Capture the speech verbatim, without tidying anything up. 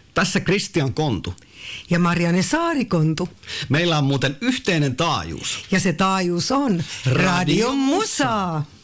Tässä Kristian Kontu. Ja Marianne Saarikontu. Meillä on muuten yhteinen taajuus. Ja se taajuus on Radio Musa.